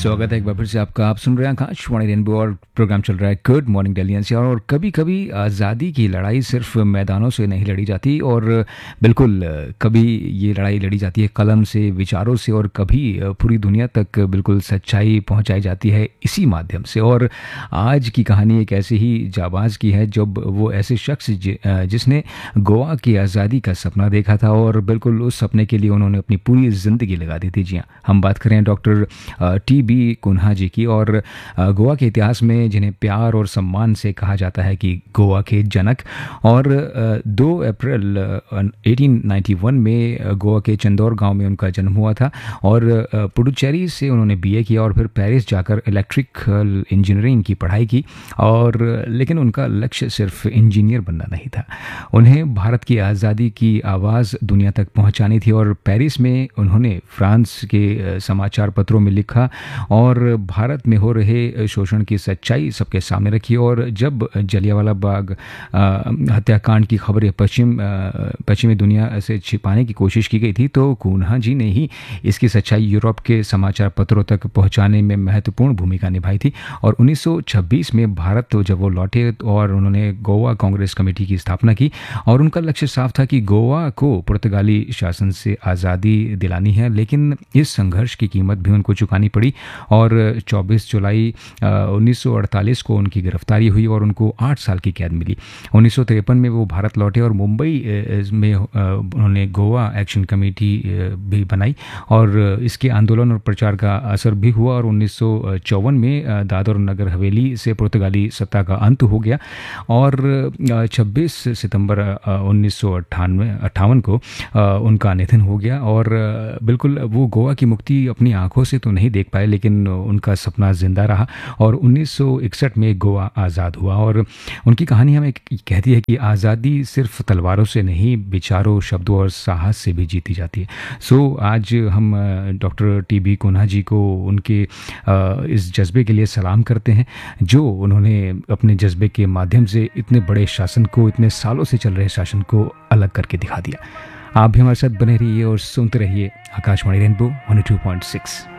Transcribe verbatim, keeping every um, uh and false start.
स्वागत है एक बार फिर से आपका। आप सुन रहे हैं आकाशवाणी रेनबो और प्रोग्राम चल रहा है गुड मॉर्निंग दिल्ली एनसीआर। और कभी कभी आज़ादी की लड़ाई सिर्फ मैदानों से नहीं लड़ी जाती, और बिल्कुल कभी ये लड़ाई लड़ी जाती है कलम से, विचारों से, और कभी पूरी दुनिया तक बिल्कुल सच्चाई पहुंचाई जाती है इसी माध्यम से। और आज की कहानी एक ऐसे ही जाबाज की है, जब वो ऐसे शख्स जि, जिसने गोवा की आज़ादी का सपना देखा था और बिल्कुल उस सपने के लिए उन्होंने अपनी पूरी ज़िंदगी लगा दी थी। जी हाँ, हम बात करें डॉक्टर टी बी कुन्हा जी की। और गोवा के इतिहास में जिन्हें प्यार और सम्मान से कहा जाता है कि गोवा के जनक। और दो अप्रैल अठारह सौ इक्यानवे में गोवा के चंदौर गांव में उनका जन्म हुआ था। और पुडुचेरी से उन्होंने बीए किया और फिर पेरिस जाकर इलेक्ट्रिकल इंजीनियरिंग की पढ़ाई की। और लेकिन उनका लक्ष्य सिर्फ इंजीनियर बनना नहीं था, उन्हें भारत की आज़ादी की आवाज़ दुनिया तक पहुंचानी थी। और पेरिस में उन्होंने फ्रांस के समाचार पत्रों में लिखा और भारत में हो रहे शोषण की सच्चाई सबके सामने रखी। और जब जलियांवाला बाग हत्याकांड की खबरें पश्चिम पश्चिमी दुनिया से छिपाने की कोशिश की गई थी, तो कुन्हा जी ने ही इसकी सच्चाई यूरोप के समाचार पत्रों तक पहुंचाने में महत्वपूर्ण भूमिका निभाई थी। और उन्नीस सौ छब्बीस में भारत तो जब वो लौटे और उन्होंने गोवा कांग्रेस कमेटी की स्थापना की। और उनका लक्ष्य साफ था कि गोवा को पुर्तगाली शासन से आज़ादी दिलानी है। लेकिन इस संघर्ष की कीमत भी उनको चुकानी पड़ी। और चौबीस जुलाई उन्नीस सौ अड़तालीस को उनकी गिरफ्तारी हुई और उनको आठ साल की कैद मिली। उन्नीस सौ तिरपन में वो भारत लौटे और मुंबई में उन्होंने गोवा एक्शन कमेटी भी बनाई। और इसके आंदोलन और प्रचार का असर भी हुआ। और उन्नीस सौ चौवन में दादर नगर हवेली से पुर्तगाली सत्ता का अंत हो गया। और छब्बीस सितंबर उन्नीस सौ अट्ठानवे अट्ठावन को उनका निधन हो गया। और बिल्कुल वो गोवा की मुक्ति अपनी आंखों से तो नहीं देख पाए, लेकिन उनका सपना जिंदा रहा। और उन्नीस सौ इकसठ में गोवा आज़ाद हुआ। और उनकी कहानी हमें कहती है कि आज़ादी सिर्फ तलवारों से नहीं, विचारों, शब्दों और साहस से भी जीती जाती है। सो आज हम डॉक्टर टी बी कुन्हा जी को उनके इस जज्बे के लिए सलाम करते हैं, जो उन्होंने अपने जज्बे के माध्यम से इतने बड़े शासन को, इतने सालों से चल रहे शासन को अलग करके दिखा दिया। आप भी हमारे साथ बने रहिए और सुनते रहिए Akashvani rainbow one O two point six.